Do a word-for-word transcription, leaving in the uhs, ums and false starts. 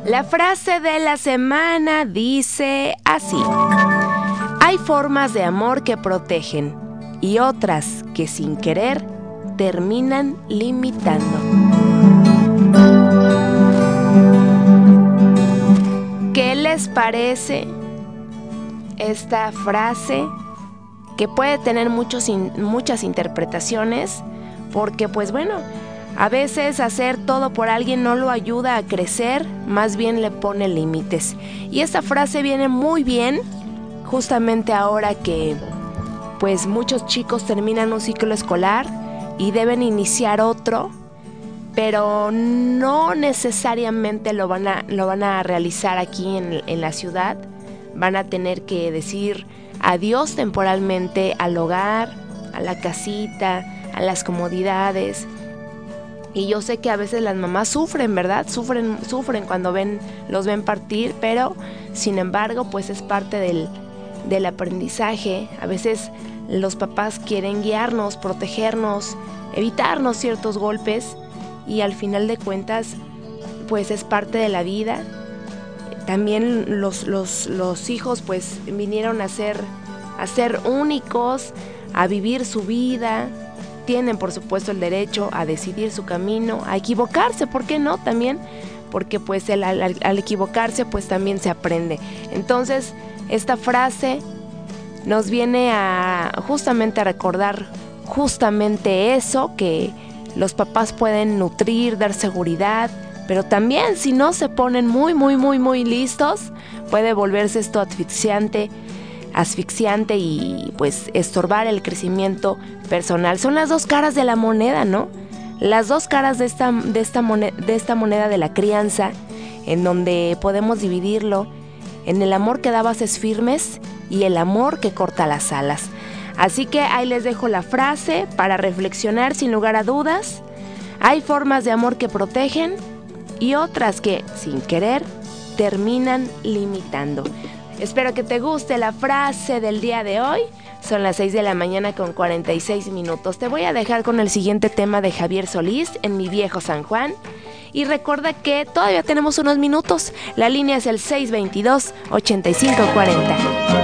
La frase de la semana dice así: hay formas de amor que protegen y otras que sin querer terminan limitando. ¿Qué les parece esta frase? Que puede tener muchos in, muchas interpretaciones, porque pues bueno, a veces hacer todo por alguien no lo ayuda a crecer, más bien le pone límites. Y esta frase viene muy bien justamente ahora que pues muchos chicos terminan un ciclo escolar y deben iniciar otro, pero no necesariamente lo van a, lo van a realizar aquí en, en la ciudad. Van a tener que decir adiós temporalmente al hogar, a la casita, a las comodidades. Y yo sé que a veces las mamás sufren, ¿verdad? Sufren, sufren cuando ven, los ven partir, pero sin embargo, pues es parte del, del aprendizaje. A veces los papás quieren guiarnos, protegernos, evitarnos ciertos golpes, y al final de cuentas, pues es parte de la vida. También los, los, los hijos pues vinieron a ser, a ser únicos, a vivir su vida. Tienen por supuesto el derecho a decidir su camino, a equivocarse, ¿por qué no? También, porque pues el, al, al equivocarse pues también se aprende. Entonces esta frase nos viene a justamente a recordar justamente eso, que los papás pueden nutrir, dar seguridad, pero también si no se ponen muy, muy, muy, muy listos, puede volverse esto asfixiante, asfixiante y pues estorbar el crecimiento personal. Son las dos caras de la moneda, ¿no? Las dos caras de esta, de esta, moneda, de esta moneda de la crianza, en donde podemos dividirlo en el amor que da bases firmes y el amor que corta las alas. Así que ahí les dejo la frase para reflexionar sin lugar a dudas. Hay formas de amor que protegen y otras que, sin querer, terminan limitando. Espero que te guste la frase del día de hoy. Son las seis de la mañana con cuarenta y seis minutos. Te voy a dejar con el siguiente tema de Javier Solís, En mi viejo San Juan. Y recuerda que todavía tenemos unos minutos. La línea es el seis veintidós, ochenta y cinco cuarenta.